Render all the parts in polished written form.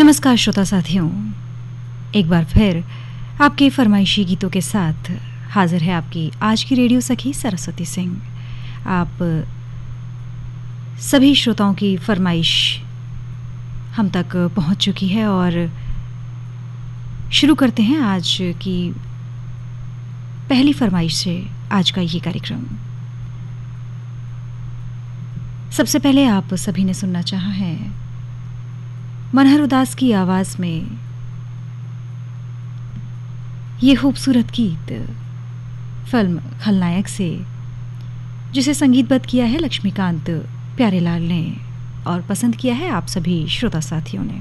नमस्कार श्रोता साथियों, एक बार फिर आपके फरमाइशी गीतों के साथ हाजिर है आपकी आज की रेडियो सखी सरस्वती सिंह। आप सभी श्रोताओं की फरमाइश हम तक पहुंच चुकी है और शुरू करते हैं आज की पहली फरमाइश से आज का ये कार्यक्रम। सबसे पहले आप सभी ने सुनना चाहा है मनहर उदास की आवाज में ये खूबसूरत गीत फिल्म खलनायक से, जिसे संगीतबद्ध किया है लक्ष्मीकांत प्यारेलाल ने और पसंद किया है आप सभी श्रोता साथियों ने।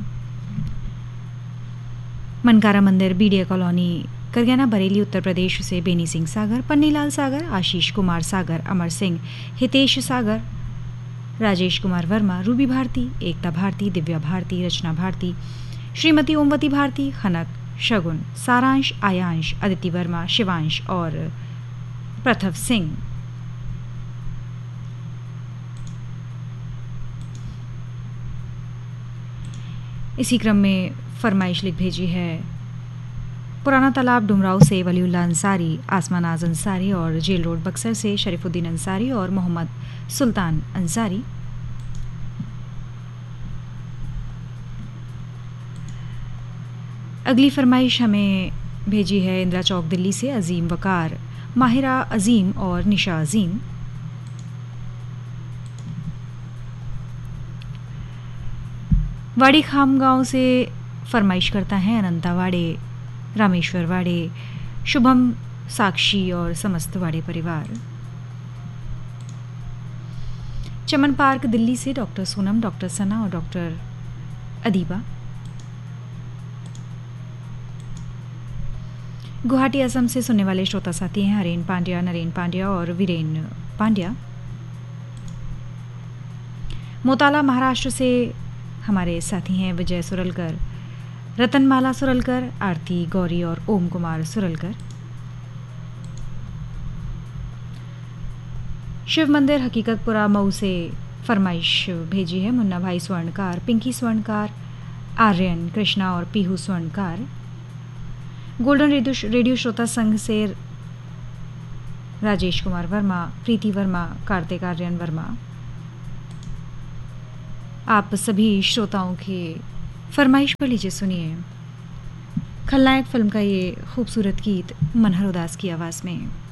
मनकारा मंदिर, बीडिया कॉलोनी, करगैना, बरेली, उत्तर प्रदेश से बेनी सिंह सागर, पन्नीलाल सागर, आशीष कुमार सागर, अमर सिंह, हितेश सागर, राजेश कुमार वर्मा, रूबी भारती, एकता भारती, दिव्या भारती, रचना भारती, श्रीमती ओमवती भारती, खनक, शगुन, सारांश, आयांश, अदिति वर्मा, शिवांश और प्रथव सिंह। इसी क्रम में फरमाइश लिख भेजी है पुराना तालाब डुमराव से वलीउल्लाह अंसारी, आसमान आज अंसारी और जेल रोड बक्सर से शरीफुद्दीन अंसारी और मोहम्मद सुल्तान अंसारी। अगली फरमाइश हमें भेजी है इंदिरा चौक दिल्ली से अजीम वकार, माहिरा अजीम और निशा अजीम। वाड़ी खाम गांव से फरमाइश करता है अनंता वाड़े, रामेश्वर वाड़े, शुभम, साक्षी और समस्त वाड़े परिवार। चमन पार्क दिल्ली से डॉक्टर सोनम, डॉक्टर सना और डॉक्टर अदीबा। गुवाहाटी असम से सुनने वाले श्रोता साथी हैं हरेन पांड्या, नरेन पांड्या और वीरेन पांड्या। मोताला महाराष्ट्र से हमारे साथी हैं विजय सुरलकर, रतनमाला सुरलकर, आरती गौरी और ओम कुमार सुरलकर। शिव मंदिर हकीकतपुरा मऊ से फरमाइश भेजी है मुन्ना भाई स्वर्णकार, पिंकी स्वर्णकार, आर्यन, कृष्णा और पीहू स्वर्णकार। गोल्डन रेडियो श्रोता संघ से राजेश कुमार वर्मा, प्रीति वर्मा, कार्तिक आर्यन वर्मा। आप सभी श्रोताओं के फरमाइश पर लीजिए सुनिए खलनायक फिल्म का ये खूबसूरत गीत मनहर उदास की आवाज़ में।